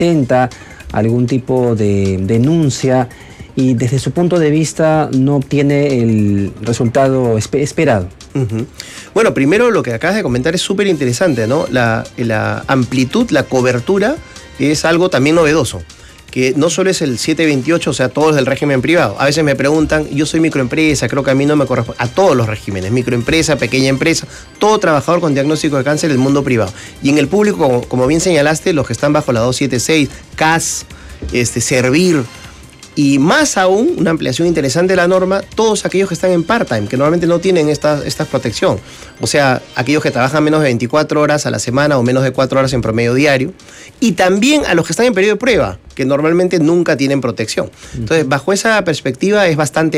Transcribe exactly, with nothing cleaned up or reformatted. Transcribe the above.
intenta algún tipo de denuncia y desde su punto de vista no obtiene el resultado esp- esperado. Uh-huh. Bueno, primero lo que acabas de comentar es súper interesante, ¿no? La, la amplitud, la cobertura es algo también novedoso, que no solo es el siete veintiocho, o sea, todos del régimen privado. A veces me preguntan, yo soy microempresa, creo que a mí no me corresponde. A todos los regímenes, microempresa, pequeña empresa, todo trabajador con diagnóstico de cáncer del mundo privado. Y en el público, como, como bien señalaste, los que están bajo la doscientos setenta y seis, C A S, este, Servir, y más aún, una ampliación interesante de la norma, todos aquellos que están en part-time, que normalmente no tienen esta, esta protección. O sea, aquellos que trabajan menos de veinticuatro horas a la semana o menos de cuatro horas en promedio diario. Y también a los que están en periodo de prueba, que normalmente nunca tienen protección. Entonces, bajo esa perspectiva es bastante